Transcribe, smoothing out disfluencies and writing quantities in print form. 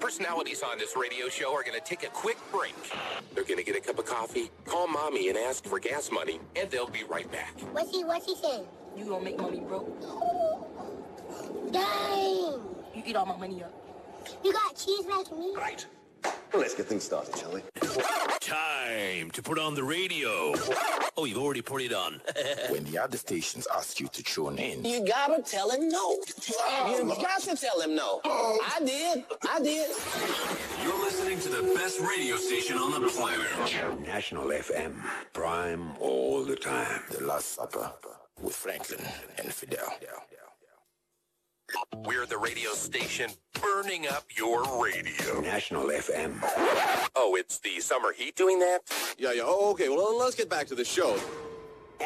Personalities on this radio show are going to take a quick break. They're going to get a cup of coffee, call Mommy and ask for gas money, and they'll be right back. What's he saying? You gonna make Mommy broke. Dang! You eat all my money up. You got cheese like me? Right. Well, let's get things started, shall we? Time to put on the radio. Oh, you've already put it on. When the other stations ask you to tune in, you gotta tell him no. You got to tell him no. I did. You're listening to the best radio station on the planet. National FM, prime all the time. The Last Supper with Franklin and Fidel. We're the radio station burning up your radio. National FM. Oh, it's the summer heat doing that? Yeah. Oh, okay. Well, let's get back to the show.